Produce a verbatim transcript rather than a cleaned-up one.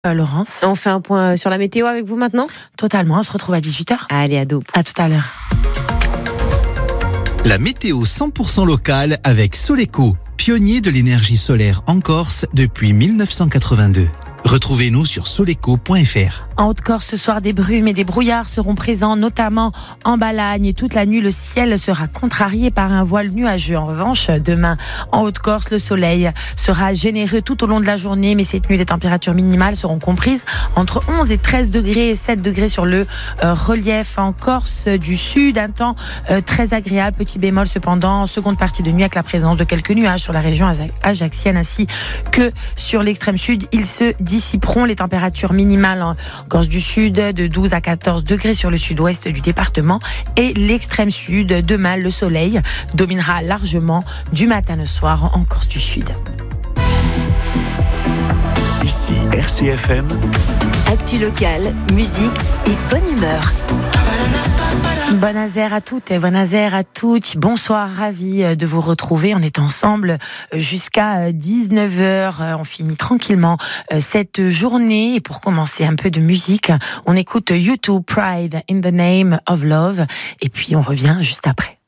Euh, Laurence. On fait un point sur la météo avec vous maintenant ? Totalement, on se retrouve à dix-huit heures. Allez, à dos. À tout à l'heure. La météo cent pour cent locale avec Soleco, pionnier de l'énergie solaire en Corse depuis mille neuf cent quatre-vingt-deux. Retrouvez-nous sur soleco point f r. En Haute-Corse, ce soir, des brumes et des brouillards seront présents, notamment en Balagne. Et toute la nuit, le ciel sera contrarié par un voile nuageux. En revanche, demain, en Haute-Corse, le soleil sera généreux tout au long de la journée. Mais cette nuit, les températures minimales seront comprises entre onze et treize degrés et sept degrés sur le euh, relief. En Corse du Sud, un temps euh, très agréable. Petit bémol cependant, en seconde partie de nuit, avec la présence de quelques nuages sur la région ajaxienne ainsi que sur l'extrême sud. Ils se dissiperont. Les températures minimales en Corse du Sud de douze à quatorze degrés sur le sud-ouest du département et l'extrême sud. Demain, le soleil dominera largement du matin au soir en Corse du Sud. Ici R C F M. Actu locale, musique et bonne humeur. Bon Azer à toutes et bon Azer à toutes. Bonsoir, ravi de vous retrouver. On est ensemble jusqu'à dix-neuf heures. On finit tranquillement cette journée. Et pour commencer un peu de musique, on écoute U deux Pride in the Name of Love. Et puis on revient juste après.